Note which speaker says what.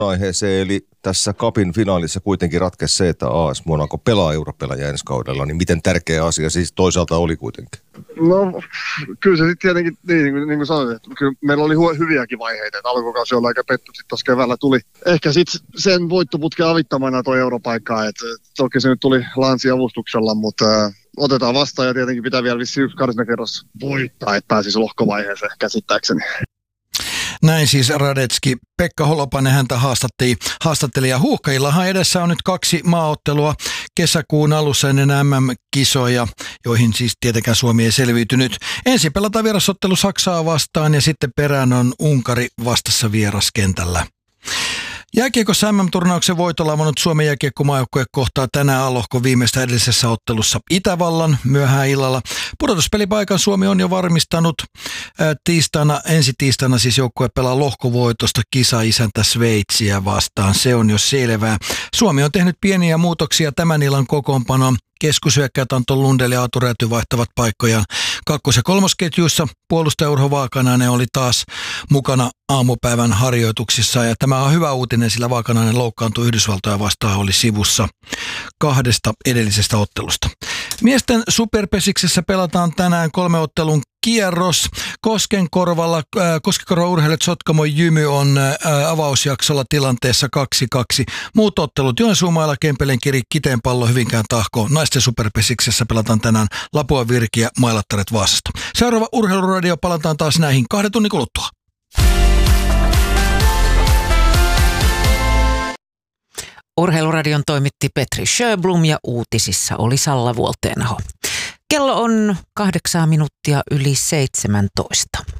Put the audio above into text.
Speaker 1: aiheeseen, eli tässä Cupin finaalissa kuitenkin ratkesi se, että AS Monaco pelaa europelaaja ensi kaudella, niin miten tärkeä asia siis toisaalta oli kuitenkin?
Speaker 2: No, kyllä se sitten tietenkin, niin kuin sanoin, että kyllä meillä oli hyviäkin vaiheita, että alkukausi oli aika petty, sitten tuossa keväällä tuli ehkä sitten sen voittoputken avittamana tuo europaikka, että toki se nyt tuli Lansi-avustuksella, mutta otetaan vastaan ja tietenkin pitää vielä vissiin yksi karsintakerros voittaa, että pääsisi lohkovaiheeseen käsittääkseni.
Speaker 3: Näin siis Radetski. Pekka Holopainen häntä haastatteli ja Huuhkajillahan edessä on nyt 2 maaottelua kesäkuun alussa ennen MM-kisoja, joihin siis tietenkään Suomi ei selviytynyt. Ensin pelataan vierasottelu Saksaa vastaan ja sitten perään on Unkari vastassa vieraskentällä. Jääkiekossa MM-turnauksen voitolla avannut Suomen jääkiekkomaajoukkue kohtaa tänään A-lohkon viimeistä edellisessä ottelussa Itävallan myöhään illalla. Pudotuspelipaikan Suomi on jo varmistanut. Ensi tiistaina siis joukkue pelaa lohkovoitosta kisa-isäntä Sveitsiä vastaan. Se on jo selvää. Suomi on tehnyt pieniä muutoksia tämän illan kokoonpanoon. Keskushyökkäät Anton Lundell ja Aatu Räty vaihtavat paikkojaan kakkos- ja kolmosketjuissa. Puolustaja Urho Vaakanainen oli taas mukana aamupäivän harjoituksissa. Ja tämä on hyvä uutinen, sillä Vaakanainen loukkaantui Yhdysvaltoja vastaan, oli sivussa 2 edellisestä ottelusta. Miesten superpesiksessä pelataan tänään 3 ottelun kierros. Koskenkorvan urheilijat Sotkamo Jymy on avausjaksolla tilanteessa 2-2. Muut ottelut Joensuumailla, Kempelenkiri, Kiteenpallo, Hyvinkään Tahko. Naisten superpesiksessä pelataan tänään Lapua Virki ja Mailattaret Vaasasta. Seuraava Urheiluradio palataan taas näihin 2 tunnin kuluttua.
Speaker 4: Urheiluradion toimitti Petri Sjöblom ja uutisissa oli Salla Vuolteenaho. Kello on 8 minuuttia yli 17.